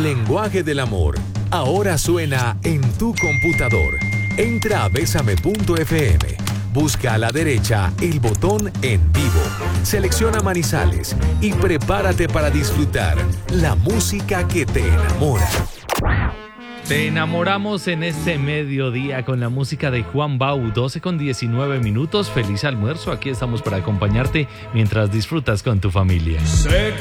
lenguaje del amor ahora suena en tu computador. Entra a besame.fm. Busca a la derecha el botón En Vivo. Selecciona Manizales y prepárate para disfrutar la música que te enamora. Te enamoramos en este mediodía con la música de Juan Bau, 12:19. Feliz almuerzo, aquí estamos para acompañarte mientras disfrutas con tu familia.